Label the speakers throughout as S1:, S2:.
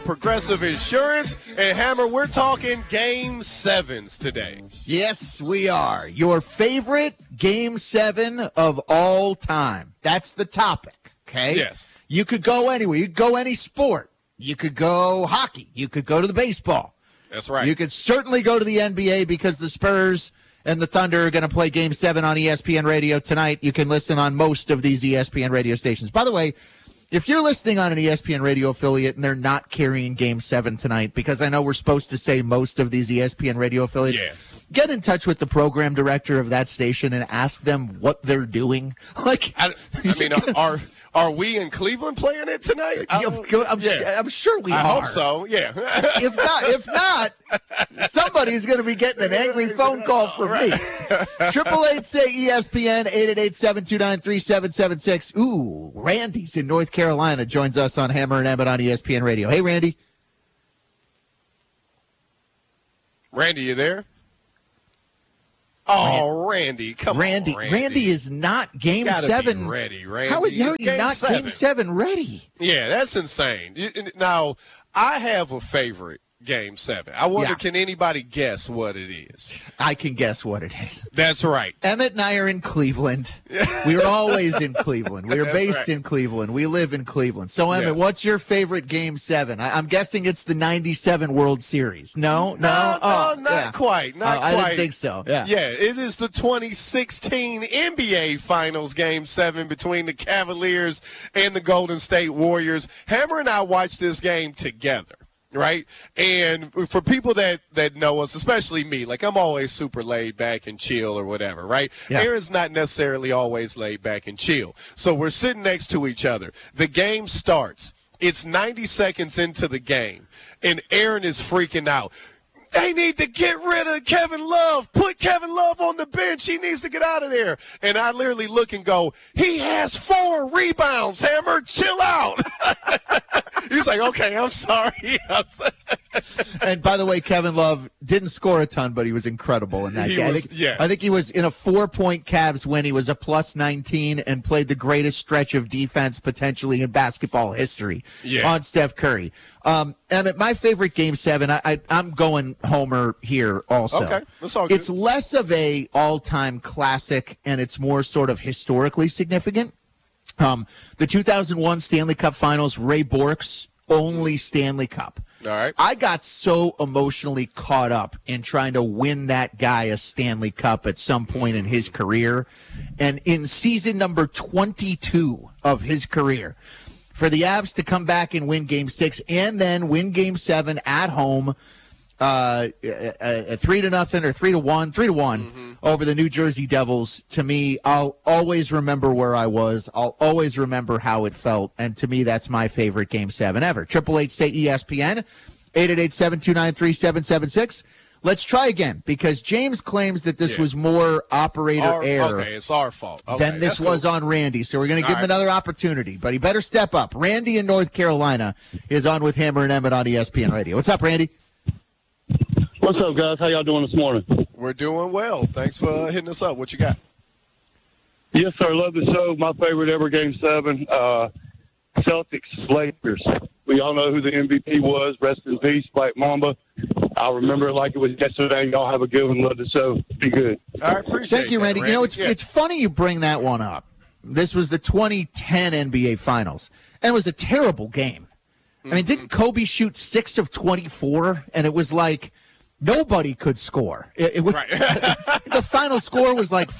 S1: Progressive Insurance. And Hammer, we're talking Game 7s today.
S2: Yes, we are. Your favorite Game 7 of all time. That's the topic, okay?
S1: Yes.
S2: You could go anywhere. You could go any sport. You could go hockey. You could go to the baseball.
S1: That's right.
S2: You could certainly go to the NBA because the Spurs and the Thunder are going to play Game 7 on ESPN Radio tonight. You can listen on most of these ESPN radio stations. By the way, if you're listening on an ESPN radio affiliate and they're not carrying Game 7 tonight, because I know we're supposed to say most of these ESPN radio affiliates, get in touch with the program director of that station and ask them what they're doing.
S1: Are we in Cleveland playing it tonight?
S2: I'm sure we are.
S1: I hope so, yeah.
S2: If not, somebody's going to be getting an angry phone call from me. 888-SAY-ESPN, 888-729-3776. Ooh, Randy's in North Carolina joins us on Hammer and Emmett on ESPN Radio. Hey, Randy.
S1: Randy, you there? Oh, Randy, come on, Randy.
S2: Randy is not Game 7
S1: ready, Randy.
S2: How is he not Game 7 ready?
S1: Yeah, that's insane. Now, I have a favorite Game 7. I wonder, can anybody guess what it is?
S2: I can guess what it is.
S1: That's right.
S2: Emmett and I are in Cleveland. We are always in Cleveland. We are based in Cleveland. We live in Cleveland. So, Emmett, what's your favorite Game 7? I'm guessing it's the 97 World Series. No,
S1: not quite. Not quite.
S2: I didn't think so. Yeah,
S1: it is the 2016 NBA Finals Game 7 between the Cavaliers and the Golden State Warriors. Hammer and I watched this game together. Right? And for people that know us, especially me, like I'm always super laid back and chill or whatever, right? Yeah. Aaron's not necessarily always laid back and chill. So we're sitting next to each other. The game starts. It's 90 seconds into the game, and Aaron is freaking out. They need to get rid of Kevin Love. Put Kevin Love on the bench. He needs to get out of there. And I literally look and go, he has 4 rebounds, Hammer. Chill out. He's like, okay, I'm sorry.
S2: And by the way, Kevin Love didn't score a ton, but he was incredible in that game. I think he was in a 4-point Cavs win. He was a plus 19 and played the greatest stretch of defense potentially in basketball history on Steph Curry. Emmett, my favorite Game 7, I'm going Homer here also.
S1: Okay, that's all good.
S2: It's less of a all-time classic, and it's more sort of historically significant. The 2001 Stanley Cup Finals, Ray Bourque's only Stanley Cup.
S1: All right.
S2: I got so emotionally caught up in trying to win that guy a Stanley Cup at some point in his career. And in season number 22 of his career, for the Avs to come back and win Game 6 and then win Game 7 at home, 3-0 or 3-1 over the New Jersey Devils. To me, I'll always remember where I was. I'll always remember how it felt. And to me, that's my favorite Game 7 ever. 888-SAY-ESPN, 888-729-3776. Let's try again, because James claims that this was more operator error.
S1: Okay, it's our fault.
S2: Than this was on Randy. So we're going to give him another opportunity, but he better step up. Randy in North Carolina is on with Hammer and Emmett on ESPN Radio. What's up, Randy?
S3: What's up, guys? How y'all doing this morning?
S1: We're doing well. Thanks for hitting us up. What you got?
S3: Yes, sir. Love the show. My favorite ever Game 7, Celtics, Lakers. We all know who the MVP was. Rest in peace, Black Mamba. I remember it like it was yesterday. Y'all have a good one. Love the show. Be good.
S1: I appreciate
S2: Thank you, Randy. You know, it's funny you bring that one up. This was the 2010 NBA Finals, and it was a terrible game. I mean, didn't Kobe shoot 6 of 24? And it was like nobody could score. The final score was like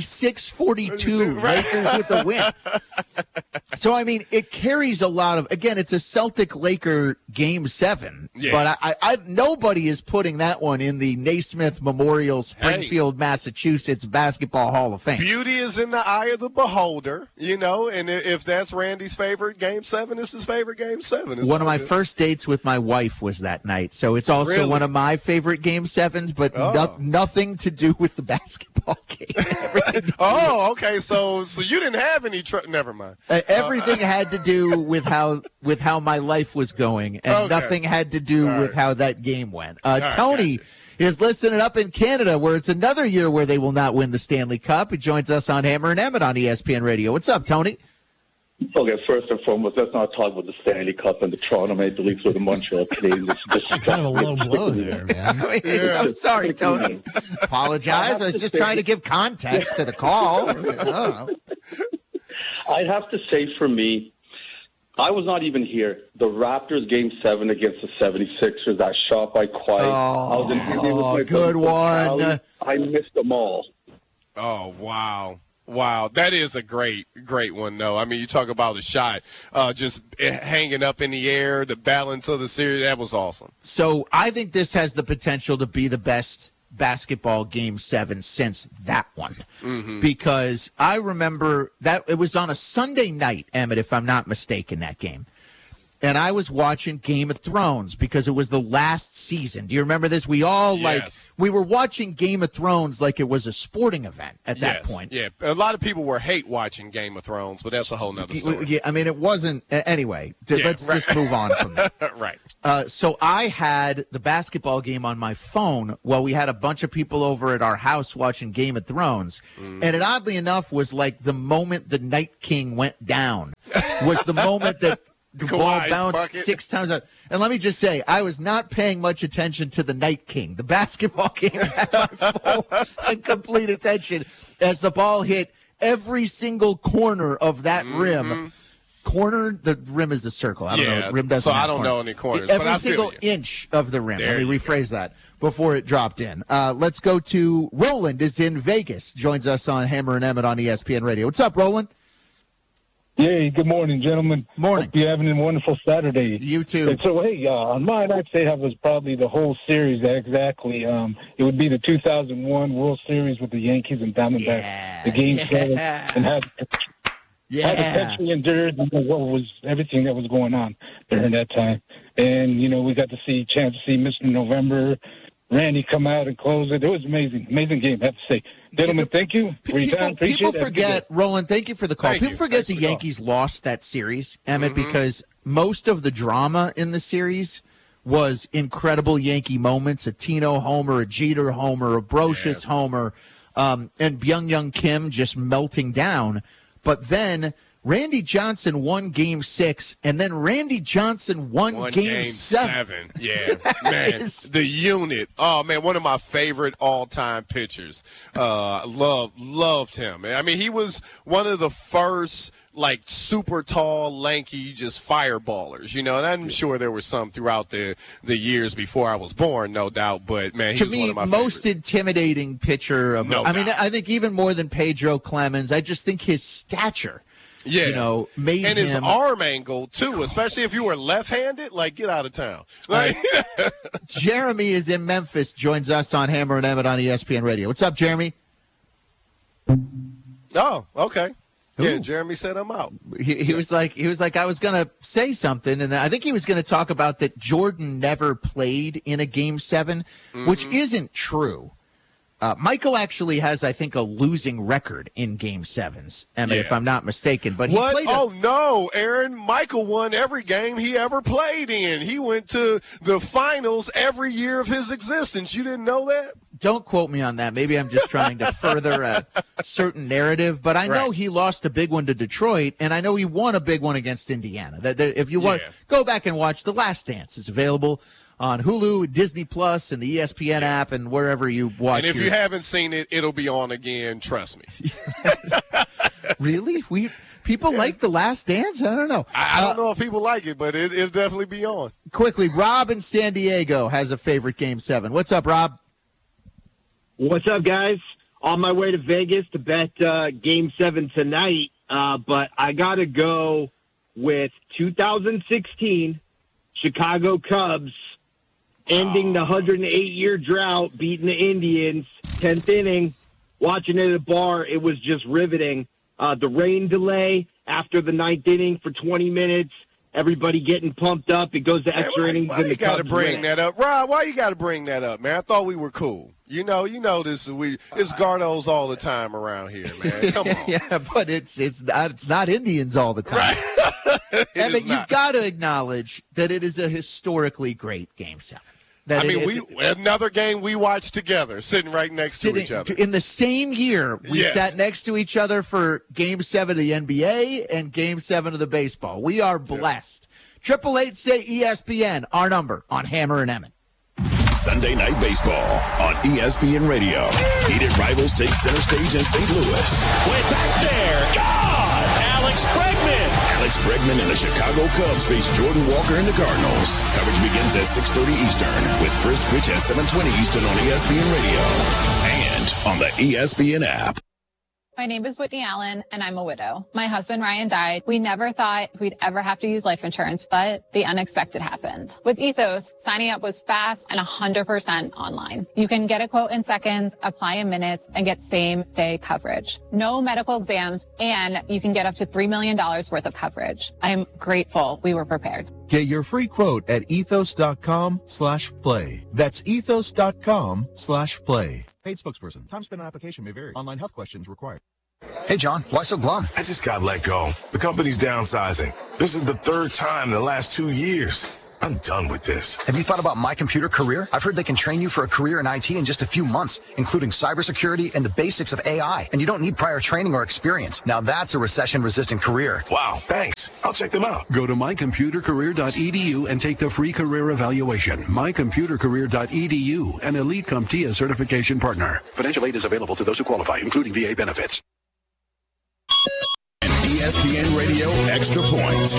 S2: 46-42, Lakers with the win. So, I mean, it carries a lot of, again, it's a Celtic-Laker Game 7, but nobody is putting that one in the Naismith Memorial Springfield, Massachusetts Basketball Hall of Fame.
S1: Beauty is in the eye of the beholder, you know, and if that's Randy's favorite Game 7, it's his favorite Game 7.
S2: One of my first dates with my wife was that night, so it's also one of my favorite Game 7s, but nothing to do with the basketball game.
S1: Okay, so you didn't have any never mind.
S2: Everything had to do with how my life was going, and nothing had to do with how that game went. Tony is listening up in Canada, where it's another year where they will not win the Stanley Cup. He joins us on Hammer and Emmett on ESPN Radio. What's up, Tony?
S4: Okay, first and foremost, let's not talk about the Stanley Cup and the Toronto Maple Leafs or the Montreal Canadiens. It's just
S5: Kind of a low blow there, man.
S2: I mean, I'm sorry, Tony. Apologize. I was just trying to give context to the call. Oh.
S4: I'd have to say for me, I was not even here. The Raptors Game 7 against the 76ers, that shot by Quiet. I was in Indy with my
S2: good
S4: buddy,
S2: one.
S4: I missed them all.
S1: Oh, wow. Wow, that is a great one, though. I mean, you talk about a shot just hanging up in the air, the balance of the series. That was awesome.
S2: So I think this has the potential to be the best basketball Game 7 since that one. Because I remember that it was on a Sunday night, Emmett, if I'm not mistaken, that game. And I was watching Game of Thrones because it was the last season. Do you remember this? We all we were watching Game of Thrones like it was a sporting event at that point.
S1: Yeah, a lot of people were hate watching Game of Thrones, but that's a whole nother story.
S2: Yeah, I mean, it wasn't. Anyway, let's just move on from that.
S1: Right.
S2: So I had the basketball game on my phone while we had a bunch of people over at our house watching Game of Thrones. And it oddly enough was like the moment the Night King went down was the moment that the ball bounced bucket 6 times out. And let me just say, I was not paying much attention to the Night King. The basketball game had my full and complete attention as the ball hit every single corner of that rim. Corner, the rim is a circle. I don't know. Rim doesn't.
S1: So I don't know any corners.
S2: Every
S1: but I
S2: single
S1: feel you.
S2: inch of the rim.
S1: There
S2: Let me rephrase that before it dropped in. Let's go to Roland is in Vegas. Joins us on Hammer and Emmett on ESPN Radio. What's up, Roland?
S6: Hey, good morning, gentlemen.
S2: Morning.
S6: Hope you're having a wonderful Saturday.
S2: You too.
S6: And so, hey, on mine, I'd say that was probably the whole series, exactly. It would be the 2001 World Series with the Yankees and Diamondbacks, the Game 7, and had the country endured what was everything that was going on during that time. And, we got to chance to see Mr. November, Randy come out and close it. It was amazing game, I have to say. Gentlemen, thank you for your time. Appreciate
S2: people
S6: it.
S2: forget, Roland, thank you for the call.
S1: Thank
S2: People
S1: you.
S2: forget
S1: Thanks
S2: the
S1: for the call.
S2: Yankees lost that series, Emmett, because most of the drama in the series was incredible Yankee moments, a Tino homer, a Jeter homer, a Brocious homer, and Byung-Hyun Kim just melting down. But then Randy Johnson won Game 6, and then Randy Johnson won Game 7.
S1: Yeah, man, the unit. Oh man, one of my favorite all-time pitchers. Loved him. I mean, he was one of the first super tall, lanky, just fireballers. And I'm sure there were some throughout the years before I was born, no doubt. But man, he
S2: to
S1: was
S2: me,
S1: one of my
S2: most
S1: favorites.
S2: intimidating pitcher of.
S1: No
S2: I mean,
S1: doubt.
S2: I think even more than Pedro Clemens. I just think his stature.
S1: Yeah,
S2: made
S1: and his
S2: him
S1: arm angle too, especially if you were left-handed. Get out of town.
S2: Jeremy is in Memphis. Joins us on Hammer and Emmett on ESPN Radio. What's up, Jeremy?
S1: Oh, okay. Yeah,
S2: Ooh.
S1: Jeremy said I'm out.
S2: He was like I was gonna say something, and I think he was gonna talk about that Jordan never played in a Game 7, which isn't true. Michael actually has, I think, a losing record in Game 7s, Emmett, if I'm not mistaken. But he
S1: What?
S2: played
S1: Oh, no, Aaron. Michael won every game he ever played in. He went to the finals every year of his existence. You didn't know that?
S2: Don't quote me on that. Maybe I'm just trying to further a certain narrative. But I know
S1: Right.
S2: he lost a big one to Detroit, and I know he won a big one against Indiana. If you want, go back and watch The Last Dance. It's available on Hulu, Disney Plus, and the ESPN app, and wherever you watch.
S1: And if you haven't seen it, it'll be on again. Trust me.
S2: Really? People like The Last Dance? I don't know.
S1: I don't know if people like it, but it'll definitely be on.
S2: Quickly, Rob in San Diego has a favorite Game 7. What's up, Rob?
S7: What's up, guys? On my way to Vegas to bet Game 7 tonight, but I got to go with 2016 Chicago Cubs ending the 108-year drought, beating the Indians, 10th inning, watching it at a bar. It was just riveting. The rain delay after the 9th inning for 20 minutes, everybody getting pumped up. It goes to extra innings.
S1: Why you got to bring that up? Rob, why you got to bring that up, man? I thought we were cool. You know this. It's Gardos all the time around here, man. Come on.
S2: Yeah, but it's not Indians all the time.
S1: Right.
S2: Emmett, you've got to acknowledge that it is a historically great Game 7.
S1: Another game we watched together, sitting right next to each other.
S2: In the same year, we sat next to each other for Game 7 of the NBA and Game 7 of the baseball. We are blessed. 888 say ESPN, our number on Hammer and Emmett.
S8: Sunday Night Baseball on ESPN Radio. Heated rivals take center stage in St. Louis.
S9: Way back there. God! Alex Bregman.
S8: Alex Bregman and the Chicago Cubs face Jordan Walker and the Cardinals. Coverage begins at 6:30 Eastern with first pitch at 7:20 Eastern on ESPN Radio and on the ESPN app.
S10: My name is Whitney Allen, and I'm a widow. My husband, Ryan, died. We never thought we'd ever have to use life insurance, but the unexpected happened. With Ethos, signing up was fast and 100% online. You can get a quote in seconds, apply in minutes, and get same-day coverage. No medical exams, and you can get up to $3 million worth of coverage. I'm grateful we were prepared.
S11: Get your free quote at ethos.com/play. That's ethos.com/play. Paid spokesperson. Time spent on application may vary. Online health questions required.
S12: Hey, John, why so glum?
S8: I just got let go. The company's downsizing. This is the third time in the last 2 years. I'm done with this.
S12: Have you thought about My Computer Career? I've heard they can train you for a career in IT in just a few months, including cybersecurity and the basics of AI. And you don't need prior training or experience. Now that's a recession-resistant career.
S8: Wow, thanks. I'll check them out.
S13: Go to mycomputercareer.edu and take the free career evaluation. mycomputercareer.edu, an Elite CompTIA certification partner. Financial aid is available to those who qualify, including VA benefits.
S8: ESPN Radio Extra Point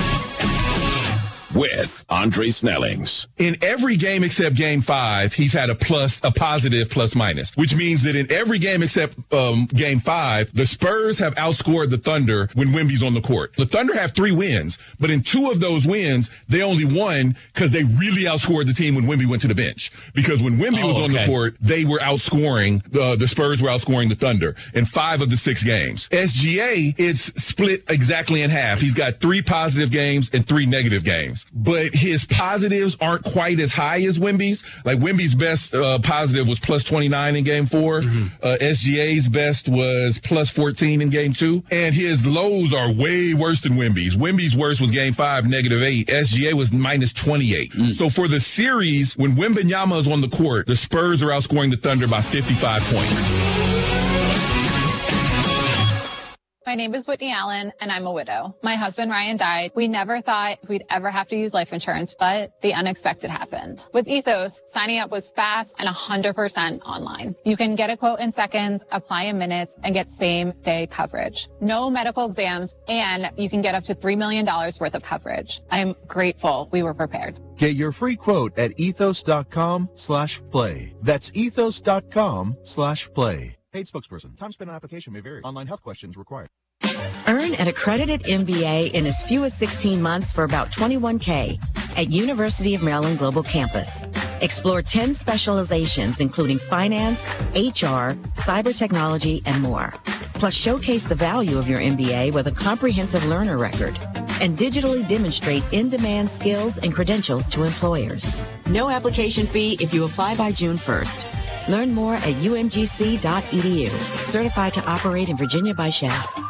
S8: with Andre Snellings.
S14: In every game except Game 5, he's had a positive plus minus, which means that in every game except Game 5, the Spurs have outscored the Thunder when Wemby's on the court. The Thunder have 3 wins, but in 2 of those wins, they only won because they really outscored the team when Wemby went to the bench. Because when Wemby was on the court, they were outscoring, the Spurs were outscoring the Thunder in 5 of the 6 games. SGA, it's split exactly in half. He's got 3 positive games and 3 negative games. But his positives aren't quite as high as Wemby's. Like Wemby's best positive was plus 29 in Game 4. SGA's best was plus 14 in Game 2. And his lows are way worse than Wemby's. Wemby's worst was Game 5, -8. SGA was minus 28. So for the series, when Wembanyama is on the court, the Spurs are outscoring the Thunder by 55 points.
S10: My name is Whitney Allen, and I'm a widow. My husband, Ryan, died. We never thought we'd ever have to use life insurance, but the unexpected happened. With Ethos, signing up was fast and 100% online. You can get a quote in seconds, apply in minutes, and get same-day coverage. No medical exams, and you can get up to $3 million worth of coverage. I'm grateful we were prepared.
S11: Get your free quote at ethos.com/play. That's ethos.com/play. Paid spokesperson. Time spent on application may vary. Online health questions required.
S15: Earn an accredited MBA in as few as 16 months for about $21K at University of Maryland Global Campus. Explore 10 specializations, including finance, HR, cyber technology, and more. Plus, showcase the value of your MBA with a comprehensive learner record and digitally demonstrate in-demand skills and credentials to employers. No application fee if you apply by June 1st. Learn more at umgc.edu. Certified to operate in Virginia by SCHEV.